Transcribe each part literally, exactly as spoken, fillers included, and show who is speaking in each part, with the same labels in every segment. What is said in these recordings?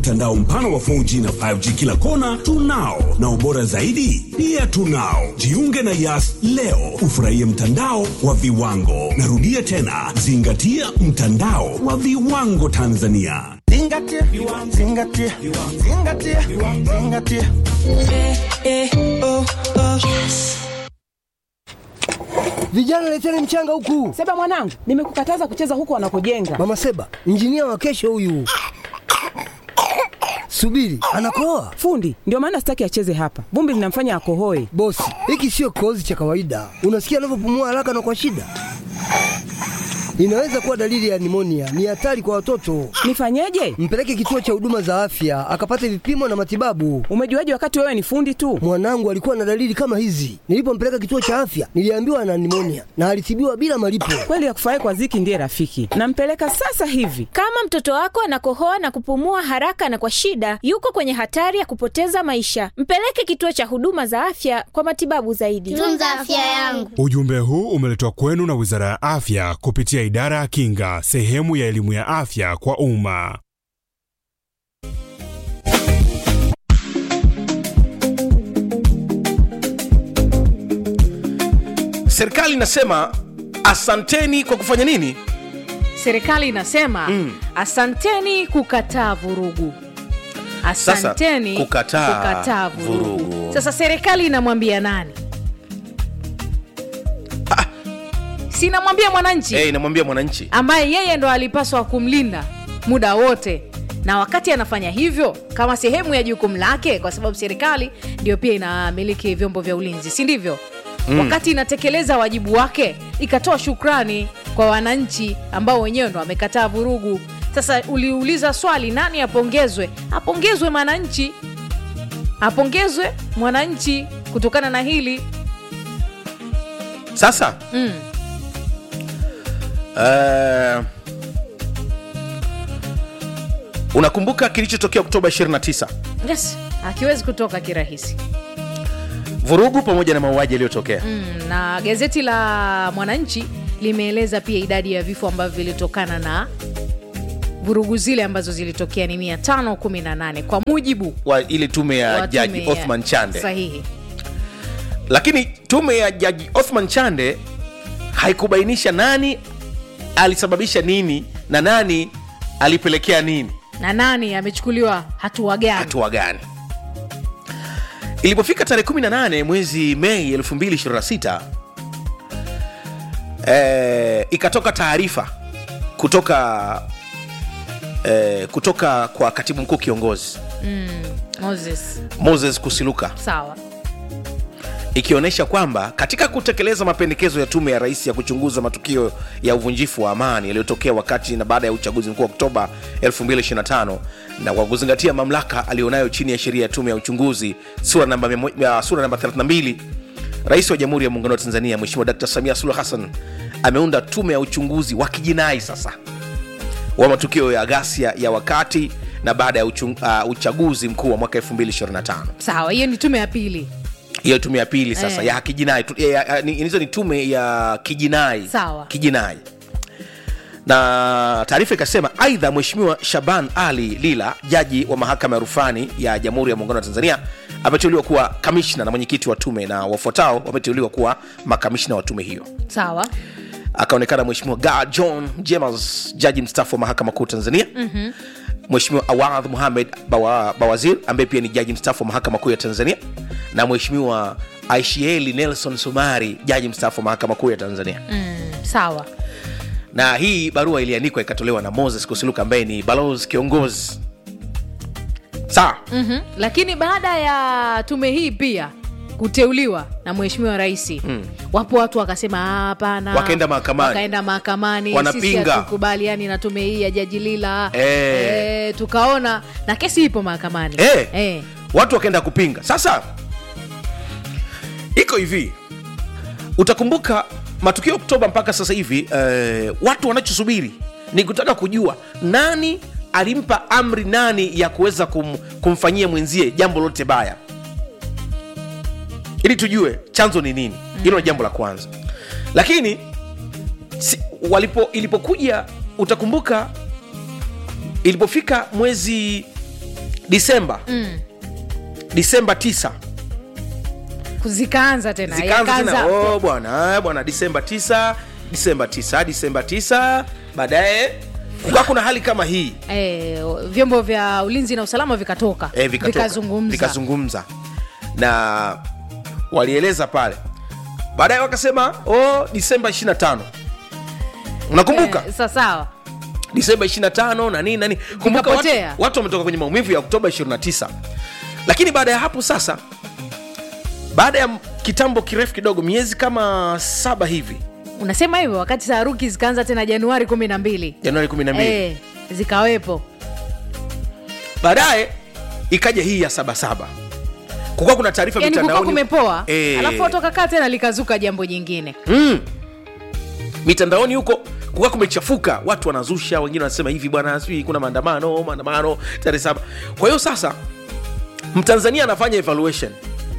Speaker 1: Mtandao mpana wa four G na five G kila kona tunao, na ubora zaidi pia tunao. Jiunge na Yas leo ufurahie mtandao wa viwango. Narudia tena, zingatia mtandao wa viwango Tanzania.
Speaker 2: Zingatia, zingatia, zingatia, zingatia.
Speaker 3: Eh, eh, oh, oh. Yes.
Speaker 4: Vijana leteni mchanga huku.
Speaker 5: Seba mwanangu, nimekukataza kucheza huko wanakojenga.
Speaker 4: Mama Seba, injinia wa kesho huyu. Subiri, anakohoa.
Speaker 5: Fundi, ndio maana sitaki acheze hapa. Vumbi linamfanya akohoe.
Speaker 4: Bosi, hiki sio kohozi cha kawaida. Unasikia anavyopumua haraka na kwa shida. Inaweza kuwa dalili ya pneumonia, ni hatari kwa watoto.
Speaker 5: Nifanyeje?
Speaker 4: Mpeleke kituo cha huduma za afya, akapate vipimo na matibabu.
Speaker 5: Umejuaje wakati wewe ni fundi tu?
Speaker 4: Mwanangu alikuwa na dalili kama hizi. Nilipompeleka kituo cha afya, niliambiwa ana pneumonia na alitibiwa bila malipo.
Speaker 5: Kweli ya kufurahi kwa Ziki ndiye rafiki. Nampeleka sasa hivi.
Speaker 6: Kama mtoto wako anakohoa na kupumua haraka na kwa shida, yuko kwenye hatari ya kupoteza maisha. Mpeleke kituo cha huduma za afya kwa matibabu zaidi.
Speaker 7: Tunza afya yangu.
Speaker 8: Ujumbe huu umeletwa kwenu na Wizara ya Afya kupitia Idara ya Kinga, sehemu ya elimu ya afya kwa umma.
Speaker 9: Serikali inasema asanteni kwa kufanya nini?
Speaker 10: Serikali inasema mm. asanteni kukataa vurugu. Asanteni
Speaker 9: Sasa, kukataa,
Speaker 10: kukataa vurugu.
Speaker 9: vurugu.
Speaker 10: Sasa serikali inamwambia nani?
Speaker 9: Ah.
Speaker 10: Si inamwambia mwananchi.
Speaker 9: Eh, inamwambia mwananchi
Speaker 10: ambaye yeye ndo alipaswa kumlinda muda wote. Na wakati anafanya hivyo kama sehemu ya jukumu lake, kwa sababu serikali ndio pia inamiliki vyombo vya ulinzi, si ndivyo? Mm. Wakati inatekeleza wajibu wake, ikatoa shukrani kwa wananchi ambao wenyewe ndo wamekataa vurugu. Sasa uliuliza swali, nani apongezwe? Apongezwe mwananchi. Apongezwe mwananchi kutokana na hili.
Speaker 9: Sasa
Speaker 10: mm.
Speaker 9: uh, unakumbuka kilichotokea Oktoba ishirini na tisa?
Speaker 10: Yes, akiwezi kutoka kirahisi.
Speaker 9: Vurugu pamoja na mauaji yaliyotokea.
Speaker 10: Mm, na gazeti la Mwananchi limeeleza pia idadi ya vifo ambavyo vilitokana na vurugu zile ambazo zilitokea ni mia tano kumi na nane kwa mujibu
Speaker 9: wa ile tume ya Jaji Othman Chande.
Speaker 10: Sahihi.
Speaker 9: Lakini tume ya Jaji Othman Chande haikubainisha nani alisababisha nini na nani alipelekea nini
Speaker 10: na nani amechukuliwa hatua gani.
Speaker 9: Hatua gani? Ilipofika tarehe kumi na nane mwezi Mei elfu mbili ishirini na sita, eh, ikatoka taarifa kutoka eh, kutoka kwa katibu mkuu kiongozi
Speaker 10: mm, Moses
Speaker 9: Moses Kusiluka.
Speaker 10: Sawa.
Speaker 9: Ikionyesha kwamba katika kutekeleza mapendekezo ya tume ya rais ya kuchunguza matukio ya uvunjifu wa amani yaliyotokea wakati na baada ya uchaguzi mkuu wa Oktoba elfu mbili ishirini na tano, na kwa kuzingatia mamlaka alionayo chini ya sheria ya tume ya uchunguzi sura namba uh, sura namba thelathini na mbili, Rais wa Jamhuri ya Muungano wa Tanzania Mheshimiwa Daktari Samia Suluhu Hassan ameunda tume ya uchunguzi wa kijinai sasa wa matukio ya ghasia ya wakati na baada ya uchung, uh, uchaguzi mkuu wa mwaka elfu mbili ishirini na tano.
Speaker 10: Sawa, hiyo ni tume ya pili.
Speaker 9: Hiyo tume ya pili sasa, eh, ya kijinai. Hizo ni tume ya kijinai.
Speaker 10: Sawa.
Speaker 9: Kijinai. Na taarifa ikasema aidha Mheshimiwa Shaban Ali Lila, jaji wa mahakama ya rufani ya Jamhuri ya Muungano wa Tanzania, ameteuliwa kuwa kamishna na mwenyekiti wa tume, na wafuatao wameteuliwa kuwa makamishna wa tume hiyo.
Speaker 10: Sawa.
Speaker 9: Akaonekana Mheshimiwa Ga John James, jaji mstaafu wa mahakama kuu Tanzania. Mhm. Mheshimiwa Awadh Mohamed Bawa, Bawazir ambaye pia ni jaji mstaafu wa mahakama kuu ya Tanzania, na Mheshimiwa Aishieli Nelson Sumari, jaji mstaafu wa mahakama kuu ya Tanzania.
Speaker 10: Mm, sawa.
Speaker 9: Na hii barua iliandikwa ikatolewa na Moses Kusiluka ambaye ni balozi kiongozi. Sawa.
Speaker 10: Mhm. Lakini baada ya tume hii pia kuteuliwa na Mheshimiwa Rais, mm. wapo watu wakasema hapana,
Speaker 9: wakaenda mahakamani,
Speaker 10: wakaenda mahakamani,
Speaker 9: wanapinga,
Speaker 10: sisi hatukubaliani na tume hii ya Jaji Lila.
Speaker 9: eh.
Speaker 10: Eh, tukaona na kesi ipo mahakamani.
Speaker 9: eh.
Speaker 10: eh.
Speaker 9: Watu wakaenda kupinga. Sasa iko hivi, utakumbuka matukio Oktoba mpaka sasa hivi, eh, watu wanachosubiri ni kutaka kujua nani alimpa amri nani ya kuweza kum, kumfanyia mwenzie jambo lote baya, ili tujue chanzo ni nini. Hilo ni jambo la kwanza. Lakini si, walipo ilipokuja, utakumbuka ilipofika mwezi Disemba
Speaker 10: mm.
Speaker 9: Disemba tisa
Speaker 10: zikaanza tena
Speaker 9: zikaanza tena oh bwana bwana Disemba tisa Disemba tisa Disemba tisa baadaye kwa kuna hali kama hii
Speaker 10: eh, vyombo vya ulinzi na usalama vikatoka
Speaker 9: eh, vikatoka
Speaker 10: vikazungumza
Speaker 9: vikazungumza na walieleza pale, baadaye wakasema oh Disemba ishirini na tano unakumbuka
Speaker 10: eh, sawa
Speaker 9: Disemba ishirini na tano na nini nani, kumbuka watu, watu wametoka kwenye maumivu ya Oktoba ishirini na tisa. Lakini baada ya hapo sasa, baada ya kitambo kirefu kidogo, miezi kama saba hivi,
Speaker 10: unasema hivyo, wakati taharuki zikaanza tena Januari kumi na mbili
Speaker 9: Januari kumi na mbili
Speaker 10: eh, zikawepo.
Speaker 9: Baadaye ikaja hii ya saba saba, kukawa kuna taarifa
Speaker 10: yani
Speaker 9: mitandaoni
Speaker 10: kumepoa
Speaker 9: eh,
Speaker 10: alafu watoka kaa tena likazuka jambo jingine
Speaker 9: mm. mitandaoni huko kukawa kumechafuka, watu wanazusha, wengine wanasema hivi bwana sijui kuna maandamano maandamano tarehe saba. Kwa hiyo sasa Mtanzania anafanya evaluation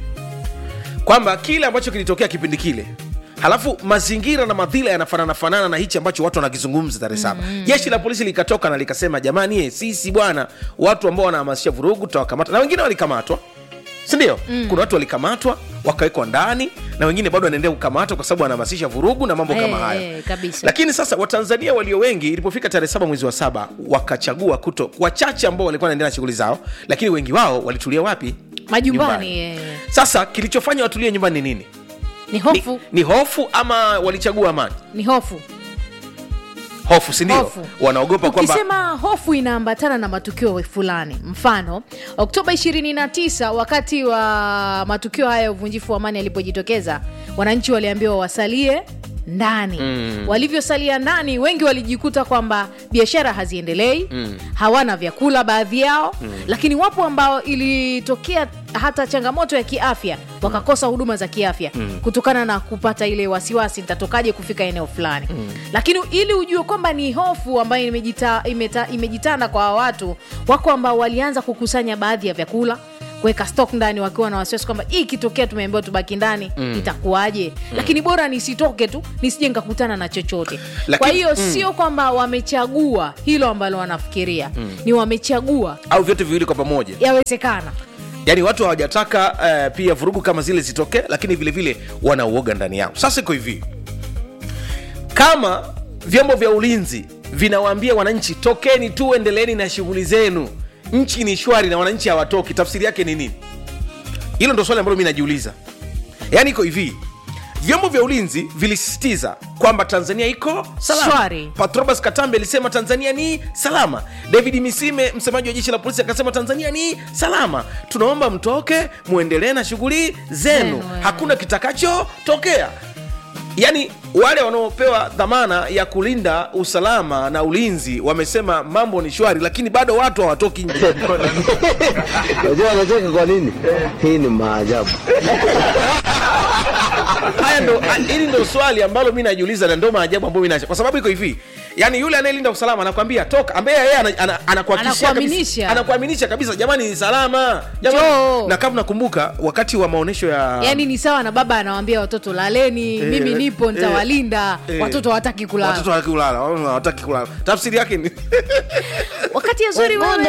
Speaker 9: kwamba kile ambacho kilitokea kipindi kile, halafu mazingira na madhila yanafanana fanana na hichi ambacho watu wanakizungumza tarehe saba. Mm-hmm. Jeshi la polisi likatoka na likasema jamani, sisi bwana, watu ambao wanahamasisha vurugu tutawakamata, na wengine walikamatwa, si ndio? Mm. Kuna watu walikamatwa wakawekwa ndani na wengine bado wanaendelea kukamatwa kwa sababu wanahamasisha vurugu na mambo hey, kama hayo.
Speaker 10: Hey, kabisa.
Speaker 9: Lakini sasa Watanzania walio wengi ilipofika tarehe saba mwezi wa saba wakachagua kuto, wachache ambao walikuwa wanaendelea na shughuli zao, lakini wengi wao walitulia wapi?
Speaker 10: Majumbani. Yeah.
Speaker 9: Sasa kilichofanya watulie nyumbani ni nini?
Speaker 10: Ni hofu.
Speaker 9: Ni, ni hofu ama walichagua amani?
Speaker 10: Ni hofu.
Speaker 9: Hofu, si ndio? Wanaogopa kwamba
Speaker 10: ukisema hofu inaambatana na matukio fulani. Mfano, Oktoba ishirini na tisa wakati wa matukio haya ya uvunjifu wa amani yalipojitokeza, wananchi waliambiwa wasalie ndani. Mm. Walivyosalia ndani, wengi walijikuta kwamba biashara haziendelei, mm. hawana vyakula baadhi yao, mm. lakini wapo ambao ilitokea hata changamoto ya kiafya, wakakosa huduma za kiafya, mm. kutokana na kupata ile wasiwasi nitatokaje kufika eneo fulani. Mm. Lakini ili ujue kwamba ni hofu ambayo imejita, imeta, imejitanda kwa watu, wako ambao walianza kukusanya baadhi ya vyakula, kuweka stock ndani wakiwa na wasiwasi kwamba hii kitokea tumeambiwa tubaki ndani, mm. itakuwaje? Mm. Lakini bora nisitoke tu, nisije nikakutana na chochote. Laki, kwa hiyo mm. sio kwamba wamechagua hilo ambalo wanafikiria, mm. ni wamechagua
Speaker 9: au vyote viwili kwa pamoja.
Speaker 10: Yawezekana.
Speaker 9: Yaani watu hawajataka uh, pia vurugu kama zile zitokee, lakini vile vile wana uoga ndani yao. Sasa iko hivi, kama vyombo vya ulinzi vinawaambia wananchi tokeni tu, endeleeni na shughuli zenu, nchi ni shwari na wananchi hawatoki, tafsiri yake ni nini? Hilo ndio swali ambalo mimi najiuliza. Yaani iko hivi, vyombo vya ulinzi vilisisitiza kwamba Tanzania iko salama.
Speaker 10: Shwari.
Speaker 9: Patrobas Katambe alisema Tanzania ni salama. David Misime, msemaji wa jeshi la polisi, akasema Tanzania ni salama. Tunaomba mtoke, muendelee na shughuli zenu. Hakuna kitakachotokea. Yaani wale wanaopewa dhamana ya kulinda usalama na ulinzi wamesema mambo ni shwari, lakini bado watu hawatoki nje.
Speaker 7: Unajua anacheka kwa nini? Hii ni maajabu.
Speaker 9: Haya ndo, hili ndo swali ambalo mimi najiuliza, na ndo maajabu ambayo mimi, kwa sababu iko hivi, yani yule anayelinda usalama anakuambia toka, ambaye yeye anakuhakikishia kabisa, anakuaminisha kabisa jamani ni salama jamani. Na kama nakumbuka wakati wa maonesho ya,
Speaker 10: yani ni sawa na baba anawaambia watoto laleni, e, mimi nipo nitawalinda, e, e, watoto hawataki kulala,
Speaker 9: watoto hawataki kulala, hawataki kulala. Tafsiri yake ni
Speaker 10: wakati nzuri wewe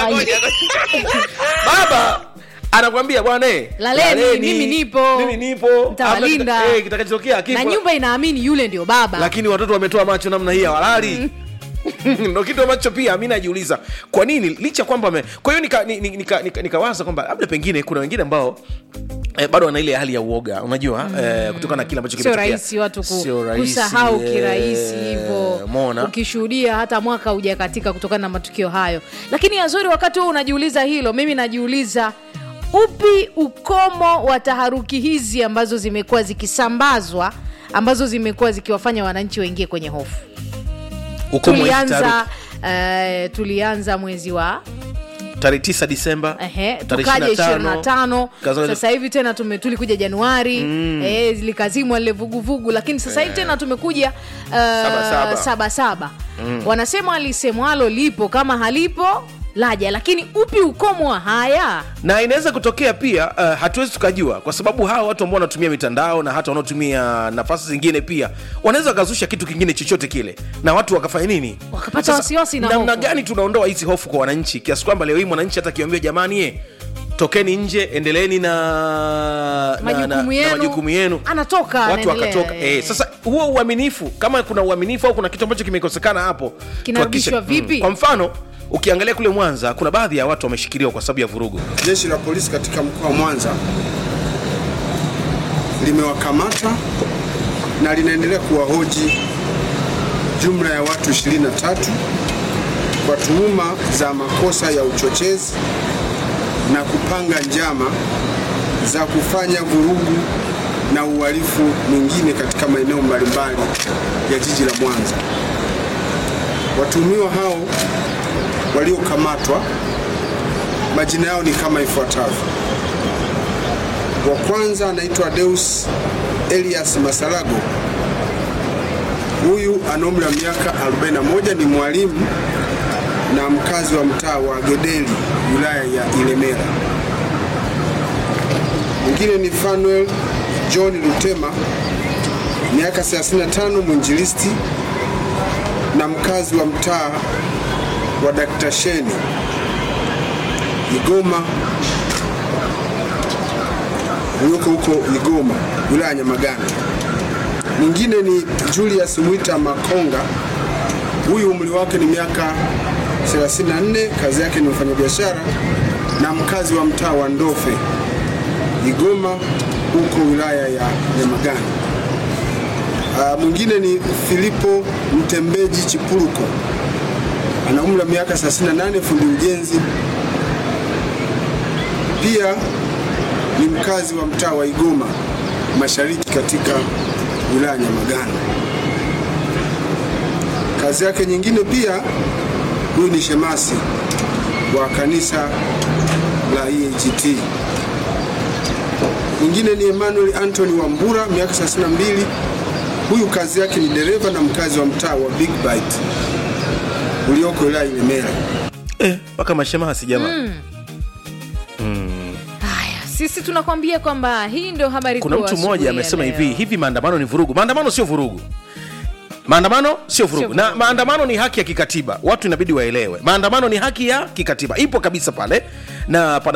Speaker 9: baba anakuambia bwana eh,
Speaker 10: laleni, laleni mimi nipo
Speaker 9: mimi nipo
Speaker 10: nitawalinda,
Speaker 9: eh, kitakachotokea kipo,
Speaker 10: na nyumba inaamini yule ndio baba.
Speaker 9: Lakini watoto wametoa macho namna hii hawalali. Ndio kitu ambacho pia mimi najiuliza kwa nini, licha kwamba me... kwa hiyo nika nikawaza nika, nika, nika kwamba labda pengine kuna wengine ambao eh, bado wana ile hali ya uoga, unajua, mm. eh, kutokana na kile ambacho kimetokea.
Speaker 10: Sio rahisi watu ku, kusahau eh, kirahisi hivyo. Ukishuhudia hata mwaka hujakatika kutokana na matukio hayo. Lakini Azori, wakati wewe unajiuliza hilo, mimi najiuliza upi ukomo wa taharuki hizi ambazo zimekuwa zikisambazwa, ambazo zimekuwa zikiwafanya wananchi waingie kwenye hofu? Ukomo tulianza uh, tulianza mwezi wa
Speaker 9: tarehe tisa Disemba,
Speaker 10: ehe, tukaja ishirini na tano, sasa hivi tena tume tulikuja Januari, mm. eh zilikazimwa ile vuguvugu, lakini sasa hivi tena tumekuja uh, saba saba, saba, saba. Mm. Wanasema alisemwalo lipo, kama halipo laja, lakini upi ukomo wa haya?
Speaker 9: Na inaweza kutokea pia uh, hatuwezi tukajua, kwa sababu hawa watu ambao wanatumia mitandao na hata wanaotumia nafasi zingine pia wanaweza wakazusha kitu kingine chochote kile, na watu wakafanya nini,
Speaker 10: wakapata wasiwasi na
Speaker 9: namna gani tunaondoa hizi hofu kwa wananchi, kiasi kwamba leo hii mwananchi hata kiambia jamani ye, tokeni nje, endeleeni na
Speaker 10: majukumu yenu,
Speaker 9: yenu,
Speaker 10: anatoka
Speaker 9: watu wakatoka. Eh, sasa huo uaminifu, kama kuna uaminifu au kuna kitu ambacho kimekosekana hapo,
Speaker 10: kinarudishwa vipi?
Speaker 9: Mm, kwa mfano ukiangalia kule Mwanza kuna baadhi ya watu wameshikiliwa kwa sababu ya vurugu.
Speaker 11: Jeshi la polisi katika mkoa wa Mwanza limewakamata na linaendelea kuwahoji jumla ya watu ishirini na tatu kwa tuhuma za makosa ya uchochezi na kupanga njama za kufanya vurugu na uhalifu mwingine katika maeneo mbalimbali ya jiji la Mwanza. Watuhumiwa hao waliokamatwa, majina yao ni kama ifuatavyo. Wa kwanza anaitwa Deus Elias Masalago. Huyu ana umri wa miaka arobaini na moja, ni mwalimu na mkazi wa mtaa wa Gedeli, wilaya ya Ilemela. Mwingine ni Fanuel John Lutema, miaka thelathini na tano, mwinjilisti na mkazi wa mtaa wa Dakta Sheni, Igoma, yuko huko Igoma, wilaya ya Nyamagana. Mwingine ni Julius Mwita Makonga. Huyu umri wake ni miaka thelathini na nne, kazi yake ni mfanyabiashara na mkazi wa mtaa wa Ndofe, Igoma, huko wilaya ya Nyamagana. Uh, mwingine ni Filipo Mtembeji Chipuruko, ana umri wa miaka thelathini na nane, fundi ujenzi, pia ni mkazi wa mtaa wa Igoma Mashariki katika wilaya ya Nyamagana. Kazi yake nyingine pia, huyu ni shemasi wa kanisa la E A G T. Mwingine ni Emmanuel Anthony Wambura, miaka thelathini na mbili. Huyu kazi yake ni dereva na mkazi wa mtaa wa Big Bite ulioko wilaya ya Ilemela.
Speaker 9: Eh, mpaka mashemasi jamaa.
Speaker 10: Mm. Mm. Haya, sisi tunakwambia kwamba hii ndio habari kuu.
Speaker 9: Kuna mtu mmoja amesema hivi, hivi maandamano ni vurugu. Maandamano sio vurugu. Maandamano sio vurugu. Na maandamano ni haki ya kikatiba. Watu inabidi waelewe. Maandamano ni haki ya kikatiba. Ipo kabisa pale. Na